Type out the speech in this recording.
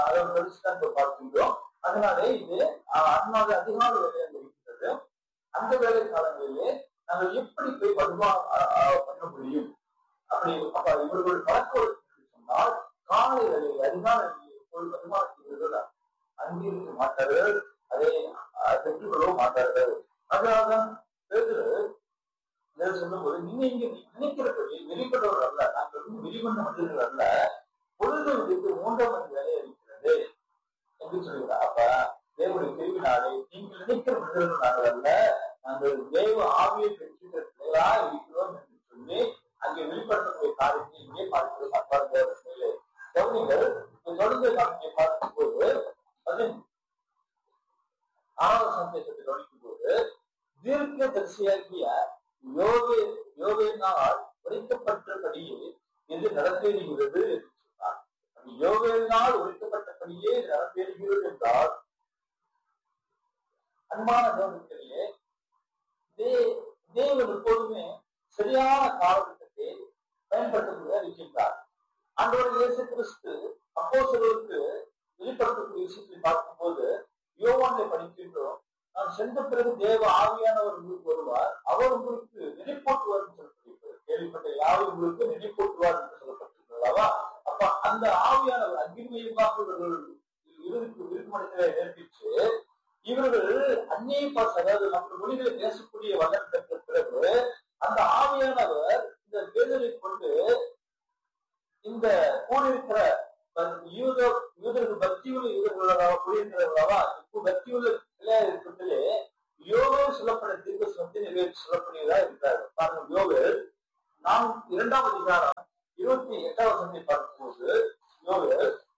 அதை படிச்சுதான் பார்க்கின்றோம். அதனாலே இது அதனால அதிகால வேலையாக இருக்கிறது. அந்த வேலை காலங்களிலே நாங்கள் எப்படி போய் பண்ண முடியும் அப்படி அப்ப இவர்களுடைய பழக்கம் சொன்னால் காலை வேலையில் அதிகால போய் வருமானத்தில் அங்கிருக்க மாட்டார்கள், அதை பெற்றுக்கொள்ளவும் மாட்டார்கள். அதனால்தான் சொல்லும் போது நீங்க இங்க நினைக்கிறபடி வெளிப்பட்டவர்கள் அல்ல, நாங்கள் வெளிவந்த மனிதர்கள் அல்ல, பொழுது விடுத்து 3ஆம் மணி வேலை இருக்கிறது என்று சொல்கிறார். அப்ப தேவனுடைய பிரிவினாலே நீங்கள் நினைக்கிற மனிதர்கள் நாங்கள் அல்ல, நாங்கள் தேவ ஆவியை பெற்றிருக்கிற பிள்ளைகளா இருக்கிறோம் என்று சொல்லி அங்கே வெளிப்படுத்தக்கூடிய காரியத்தை இங்கே பார்க்கிறோம். அப்பால் தேவர்களே கவனிகள் தொடர்ந்து நாம் பார்க்கும் போது 6ஆவது சந்தேகத்தை கவனிக்கும் போது தீர்க்க தரிசியாகிய யோவேலினால் உரைக்கப்பட்டபடியே இது நடந்தேறுகிறது என்று சொன்னார். யோவேலினால் உரைக்கப்பட்டபடியே நடந்தேறுகிறது என்றால் அன்பான தேவனுக்கிடையே தேவன் எப்போதுமே சரியான காலகட்டத்தை பயன்படுத்தக்கூடிய இருக்கின்றார். ஆண்டவர் இயேசு கிறிஸ்து அப்போஸ்தலருக்கு வெளிப்படுத்தக்கூடிய விஷயத்தை பார்க்கும்போது யோவானை படிக்கின்றோம். நான் சென்ற பிறகு தேவ ஆவியானவர் உங்களுக்கு வருவார், அவர் உங்களுக்கு நினைப்போட்டுவார் என்று சொல்லப்படுகிறது. கேள்விப்பட்ட யாரும் உங்களுக்கு நினைப்போட்டுவார் என்று சொல்லப்பட்டிருக்கிறதா? அப்ப அந்த ஆவியானவர் அக்னிமயமாக இருக்குமடத்திலே நேர்ப்பிச்சு இவர்கள் அந்நிய பாச, அதாவது நம்ம மொழிகளை பேசக்கூடிய வல்லமை பெற்ற பிறகு அந்த ஆவியானவர் இந்த பேதரை கொண்டு இந்த கூடியிருக்கிற யூதர்கள் பக்தியுள்ள யூதர்களாக கூடியிருக்கிறவர்களாவா இப்போ பக்தியுள்ள பிள்ளையா இருக்கிறதுலே யோவேல் சொல்லப்பட தீர்க்கதரிசனத்தை நிறைவேற்றி சொல்லக்கூடியதா இருக்கிறார்கள். பாருங்கள், யோவேல் 2ஆம் அதிகாரம் 28ஆவது வசனத்தை பார்க்கும்போது யோவேல்